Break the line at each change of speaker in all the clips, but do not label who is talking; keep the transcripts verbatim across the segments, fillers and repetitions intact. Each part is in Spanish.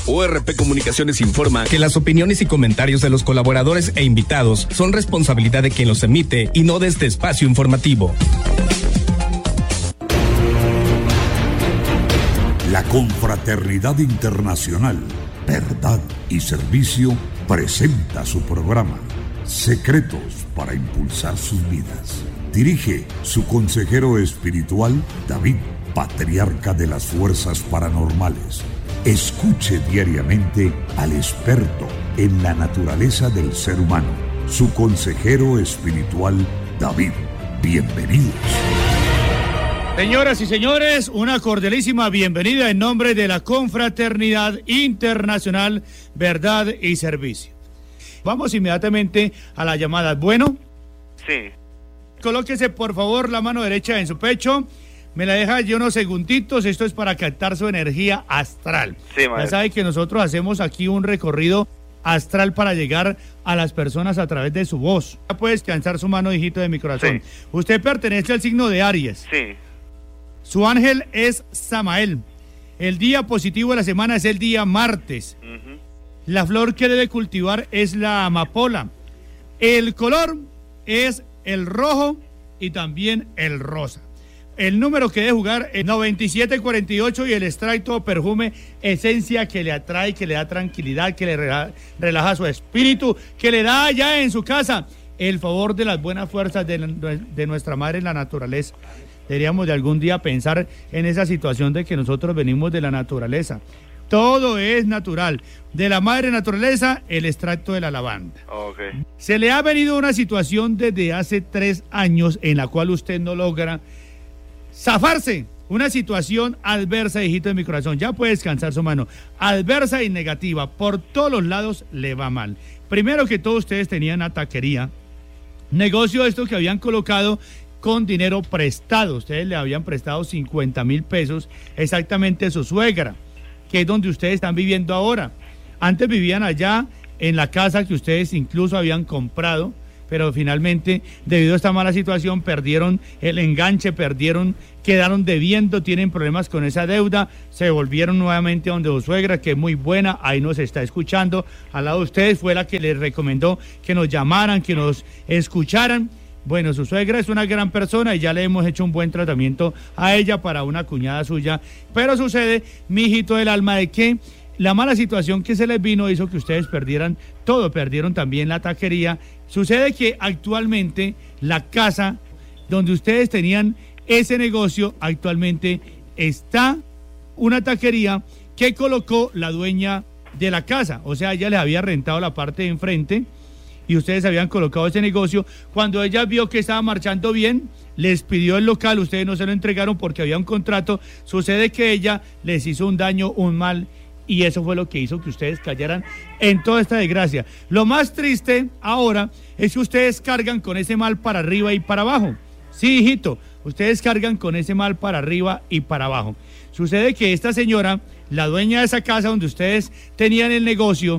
O R P Comunicaciones informa
que las opiniones y comentarios de los colaboradores e invitados son responsabilidad de quien los emite y no de este espacio informativo.
La Confraternidad Internacional, Verdad y Servicio presenta su programa Secretos para Impulsar Sus Vidas. Dirige su consejero espiritual, David, patriarca de las fuerzas paranormales. Escuche diariamente al experto en la naturaleza del ser humano, su consejero espiritual, David. Bienvenidos.
Señoras y señores, una cordialísima bienvenida en nombre de la Confraternidad Internacional Verdad y Servicio. Vamos inmediatamente a la llamada. Bueno.
Sí.
Colóquese por favor la mano derecha en su pecho. Me la deja yo unos segunditos, esto es para captar su energía astral.
Sí, maestro.
Ya sabe que nosotros hacemos aquí un recorrido astral para llegar a las personas a través de su voz. Ya puede descansar su mano, hijito de mi corazón.
Sí.
Usted pertenece al signo de Aries.
Sí.
Su ángel es Samael. El día positivo de la semana es el día martes.
Uh-huh.
La flor que debe cultivar es la amapola. El color es el rojo y también el rosa. El número que debe jugar es noventa y siete cuarenta y ocho y el extracto perfume esencia que le atrae, que le da tranquilidad, que le relaja, relaja su espíritu, que le da allá en su casa el favor de las buenas fuerzas de, de nuestra madre en la naturaleza. Deberíamos de algún día pensar en esa situación de que nosotros venimos de la naturaleza. Todo es natural. De la madre naturaleza, el extracto de la lavanda.
Okay.
Se le ha venido una situación desde hace tres años en la cual usted no logra zafarse. Una situación adversa, hijito de mi corazón. Ya puede descansar su mano. Adversa y negativa. Por todos los lados le va mal. Primero que todo, ustedes tenían una taquería. Negocio esto que habían colocado con dinero prestado. Ustedes le habían prestado cincuenta mil pesos exactamente a su suegra, que es donde ustedes están viviendo ahora. Antes vivían allá en la casa que ustedes incluso habían comprado, pero finalmente, debido a esta mala situación, perdieron el enganche, perdieron, quedaron debiendo, tienen problemas con esa deuda, se volvieron nuevamente a donde su suegra, que es muy buena, ahí nos está escuchando, al lado de ustedes, fue la que les recomendó que nos llamaran, que nos escucharan. Bueno, su suegra es una gran persona y ya le hemos hecho un buen tratamiento a ella para una cuñada suya, pero sucede, mi hijito del alma, de que la mala situación que se les vino hizo que ustedes perdieran todo, perdieron también la taquería. Sucede que actualmente la casa donde ustedes tenían ese negocio, actualmente está una taquería que colocó la dueña de la casa, o sea, ella les había rentado la parte de enfrente y ustedes habían colocado ese negocio. Cuando ella vio que estaba marchando bien, les pidió el local, ustedes no se lo entregaron porque había un contrato. Sucede que ella les hizo un daño, un mal, y eso fue lo que hizo que ustedes cayeran en toda esta desgracia. Lo más triste ahora es que ustedes cargan con ese mal para arriba y para abajo. Sí, hijito, ustedes cargan con ese mal para arriba y para abajo. Sucede que esta señora, la dueña de esa casa donde ustedes tenían el negocio,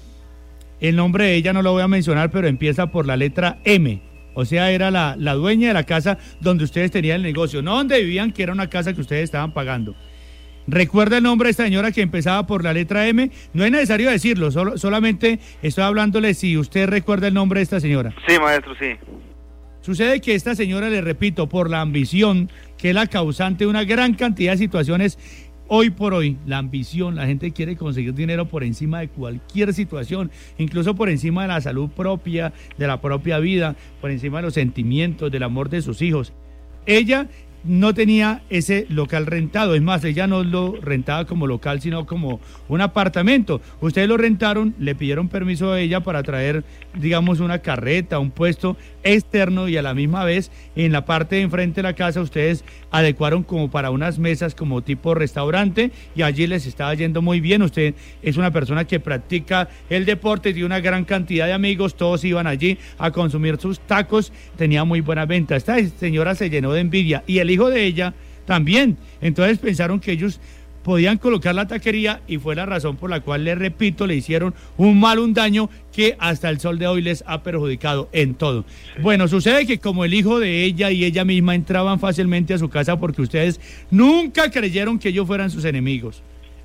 el nombre de ella no lo voy a mencionar, pero empieza por la letra M. O sea, era la, la dueña de la casa donde ustedes tenían el negocio, no donde vivían, que era una casa que ustedes estaban pagando. ¿Recuerda el nombre de esta señora que empezaba por la letra M? No es necesario decirlo, solo, solamente estoy hablándole si usted recuerda el nombre de esta señora.
Sí, maestro, sí.
Sucede que esta señora, le repito, por la ambición, que es la causante de una gran cantidad de situaciones, hoy por hoy, la ambición, la gente quiere conseguir dinero por encima de cualquier situación, incluso por encima de la salud propia, de la propia vida, por encima de los sentimientos, del amor de sus hijos. Ella no tenía ese local rentado, es más, ella no lo rentaba como local, sino como un apartamento. Ustedes lo rentaron, le pidieron permiso a ella para traer, digamos, una carreta, un puesto externo, y a la misma vez, en la parte de enfrente de la casa, ustedes adecuaron como para unas mesas como tipo restaurante, y allí les estaba yendo muy bien. Usted es una persona que practica el deporte, tiene una gran cantidad de amigos, todos iban allí a consumir sus tacos, tenía muy buena venta. Esta señora se llenó de envidia, y el hijo de ella también. Entonces pensaron que ellos podían colocar la taquería, y fue la razón por la cual, les repito, le hicieron un mal, un daño que hasta el sol de hoy les ha perjudicado en todo. Sí. Bueno, sucede que como el hijo de ella y ella misma entraban fácilmente a su casa porque ustedes nunca creyeron que ellos fueran sus enemigos.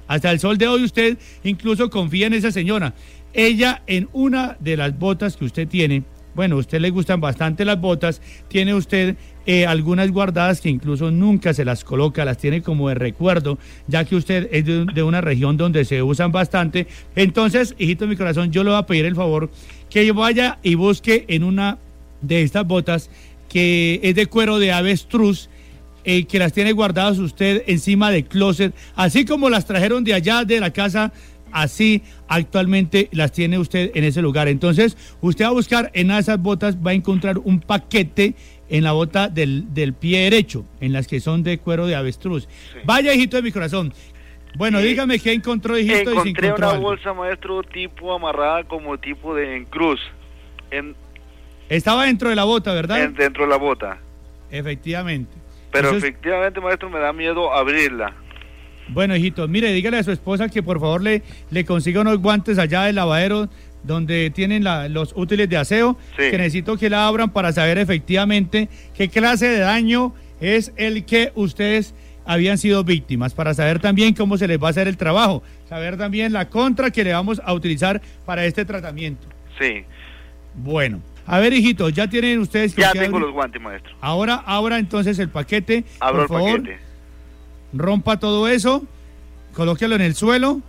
Hasta el sol de hoy usted incluso confía en esa señora. Ella en una de las botas que usted tiene, bueno, a usted le gustan bastante las botas, tiene usted eh, algunas guardadas que incluso nunca se las coloca, las tiene como de recuerdo, ya que usted es de, de una región donde se usan bastante. Entonces, hijito de mi corazón, yo le voy a pedir el favor que vaya y busque en una de estas botas que es de cuero de avestruz, eh, que las tiene guardadas usted encima del closet, así como las trajeron de allá de la casa. Así actualmente las tiene usted en ese lugar. Entonces usted va a buscar en esas botas, va a encontrar un paquete en la bota del, del pie derecho, en las que son de cuero de avestruz. Sí. Vaya, hijito de mi corazón. Bueno, sí. Dígame qué encontró, hijito.
Encontré
y si encontró
una
algo.
bolsa, maestro, tipo amarrada como tipo de en cruz. En,
Estaba dentro de la bota, ¿verdad?
En, dentro de la bota.
Efectivamente.
Pero
Entonces,
efectivamente, maestro, me da miedo abrirla.
Bueno, hijito, mire, dígale a su esposa que por favor le, le consiga unos guantes allá del lavadero donde tienen la, los útiles de aseo, sí. Que necesito que la abran para saber efectivamente qué clase de daño es el que ustedes habían sido víctimas, para saber también cómo se les va a hacer el trabajo, saber también la contra que le vamos a utilizar para este tratamiento.
Sí.
Bueno, a ver, hijito, ya tienen ustedes que...
Ya tengo abrir... los guantes, maestro.
Ahora, abra entonces el paquete,
Abro
por
el
favor.
paquete.
Rompa todo eso, colóquelo en el suelo.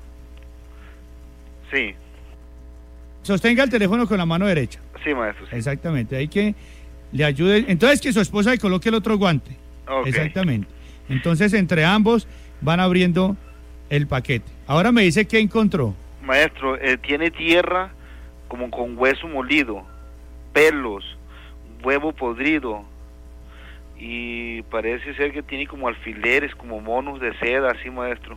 Sí.
Sostenga el teléfono con la mano derecha.
Sí, maestro. Sí.
Exactamente, hay que le ayude. Entonces que su esposa le coloque el otro guante.
Okay.
Exactamente. Entonces entre ambos van abriendo el paquete. Ahora me dice qué encontró.
Maestro, eh, tiene tierra como con hueso molido, pelos, huevo podrido. Y parece ser que tiene como alfileres, como monos de seda, así, maestro.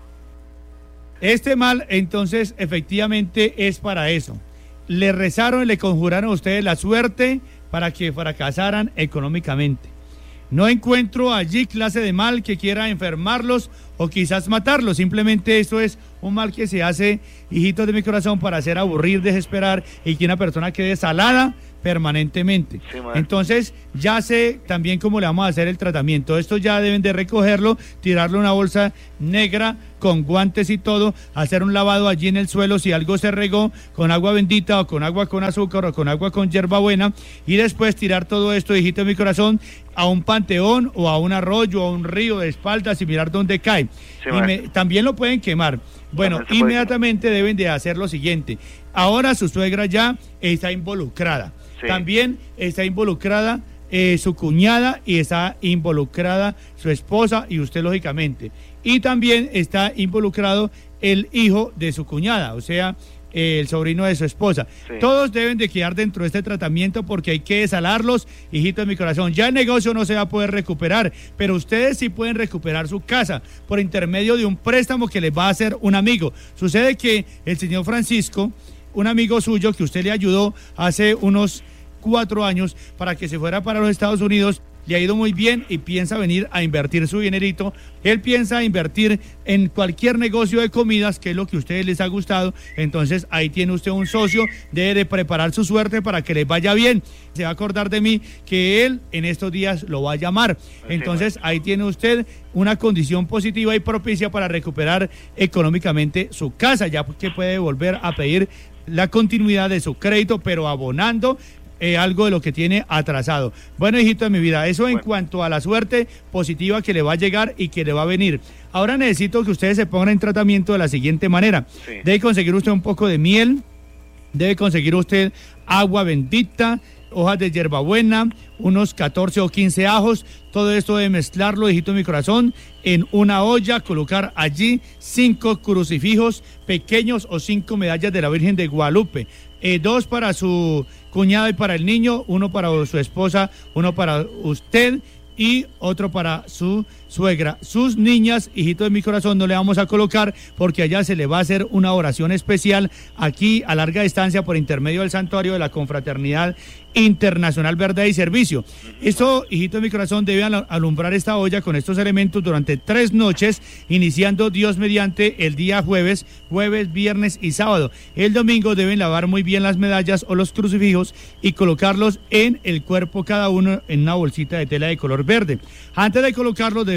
Este mal, entonces, efectivamente es para eso. Le rezaron y le conjuraron a ustedes la suerte para que fracasaran económicamente. No encuentro allí clase de mal que quiera enfermarlos o quizás matarlos. Simplemente esto es un mal que se hace, hijitos de mi corazón, para hacer aburrir, desesperar y que una persona quede salada permanentemente. Sí, entonces ya sé también cómo le vamos a hacer el tratamiento. Esto ya deben de recogerlo, tirarlo en una bolsa negra con guantes y todo, hacer un lavado allí en el suelo si algo se regó, con agua bendita o con agua con azúcar o con agua con hierbabuena, y después tirar todo esto, hijito de mi corazón, a un panteón o a un arroyo o a un río de espaldas y mirar dónde cae. Sí, y me, también lo pueden quemar. Bueno, inmediatamente deben de hacer lo siguiente. Ahora su suegra ya está involucrada. Sí. También está involucrada eh, su cuñada y está involucrada su esposa y usted, lógicamente. Y también está involucrado el hijo de su cuñada, o sea, eh, el sobrino de su esposa. Sí. Todos deben de quedar dentro de este tratamiento porque hay que desalarlos, hijito de mi corazón. Ya el negocio no se va a poder recuperar, pero ustedes sí pueden recuperar su casa por intermedio de un préstamo que les va a hacer un amigo. Sucede que el señor Francisco, un amigo suyo que usted le ayudó hace unos cuatro años para que se fuera para los Estados Unidos, le ha ido muy bien y piensa venir a invertir su dinerito. Él piensa invertir en cualquier negocio de comidas, que es lo que a ustedes les ha gustado. Entonces ahí tiene usted un socio, debe de preparar su suerte para que les vaya bien. Se va a acordar de mí que él en estos días lo va a llamar. Entonces ahí tiene usted una condición positiva y propicia para recuperar económicamente su casa, ya que puede volver a pedir la continuidad de su crédito, pero abonando Eh, algo de lo que tiene atrasado. Bueno, hijito de mi vida, eso bueno. En cuanto a la suerte positiva que le va a llegar y que le va a venir. Ahora necesito que ustedes se pongan en tratamiento de la siguiente manera. Sí. Debe conseguir usted un poco de miel, debe conseguir usted agua bendita, hojas de hierbabuena, unos catorce o quince ajos. Todo esto debe mezclarlo, hijito de mi corazón, en una olla, colocar allí cinco crucifijos pequeños o cinco medallas de la Virgen de Guadalupe. Eh, dos para su cuñado y para el niño, uno para su esposa, uno para usted y otro para su suegra. Sus niñas, hijito de mi corazón, no le vamos a colocar porque allá se le va a hacer una oración especial aquí a larga distancia por intermedio del santuario de la Confraternidad Internacional Verdad y Servicio. Esto, hijito de mi corazón, debe alumbrar esta olla con estos elementos durante tres noches, iniciando Dios mediante el día jueves, jueves, viernes y sábado. El domingo deben lavar muy bien las medallas o los crucifijos y colocarlos en el cuerpo cada uno en una bolsita de tela de color verde. Antes de colocarlos debe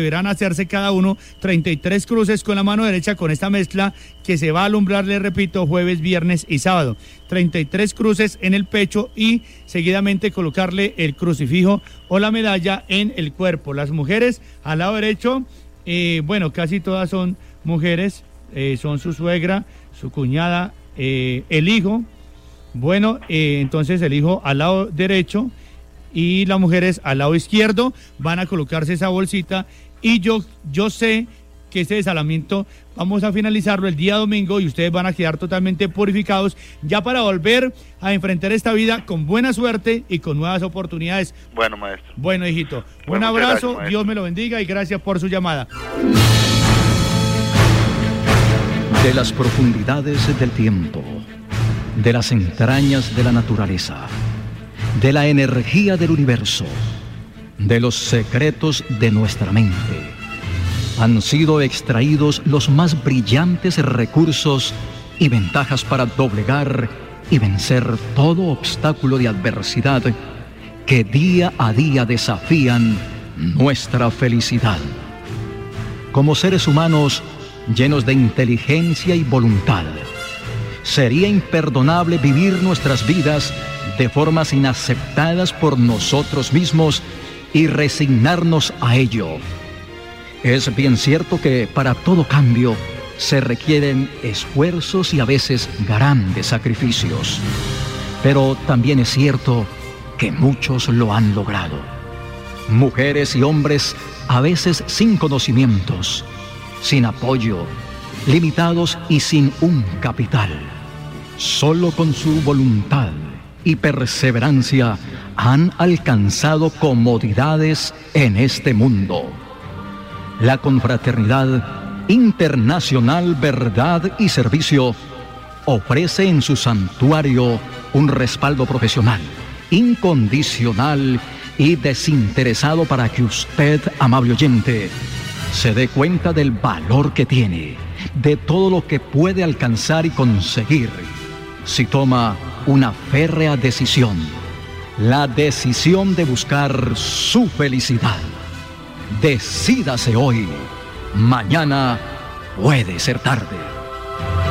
deberán hacerse cada uno treinta y tres cruces con la mano derecha con esta mezcla que se va a alumbrar, le repito, jueves, viernes y sábado. treinta y tres cruces en el pecho y seguidamente colocarle el crucifijo o la medalla en el cuerpo. Las mujeres al lado derecho, eh, bueno, casi todas son mujeres, eh, son su suegra, su cuñada, eh, el hijo. Bueno, eh, entonces el hijo al lado derecho y las mujeres al lado izquierdo van a colocarse esa bolsita y yo, yo sé que este desalamiento vamos a finalizarlo el día domingo y ustedes van a quedar totalmente purificados ya para volver a enfrentar esta vida con buena suerte y con nuevas oportunidades.
Bueno, maestro.
Bueno, hijito, un
Bueno,
abrazo,
gracias,
Dios me lo bendiga y gracias por su llamada.
De las profundidades del tiempo, de las entrañas de la naturaleza, de la energía del universo, de los secretos de nuestra mente, han sido extraídos los más brillantes recursos y ventajas para doblegar y vencer todo obstáculo de adversidad que día a día desafían nuestra felicidad. Como seres humanos llenos de inteligencia y voluntad, sería imperdonable vivir nuestras vidas de formas inaceptadas por nosotros mismos y resignarnos a ello. Es bien cierto que para todo cambio se requieren esfuerzos y a veces grandes sacrificios, pero también es cierto que muchos lo han logrado. Mujeres y hombres a veces sin conocimientos, sin apoyo, limitados y sin un capital. Solo con su voluntad y perseverancia han alcanzado comodidades en este mundo. La Confraternidad Internacional Verdad y Servicio ofrece en su santuario un respaldo profesional, incondicional y desinteresado para que usted, amable oyente, se dé cuenta del valor que tiene, de todo lo que puede alcanzar y conseguir si toma una férrea decisión, la decisión de buscar su felicidad. Decídase hoy, mañana puede ser tarde.